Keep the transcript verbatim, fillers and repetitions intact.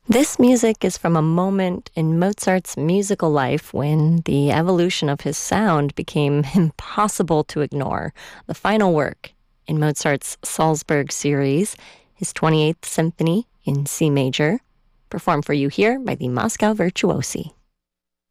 This music is from a moment in Mozart's musical life when the evolution of his sound became impossible to ignore. The final work in Mozart's Salzburg series, his twenty-eighth Symphony in C major, performed for you here by the Moscow Virtuosi.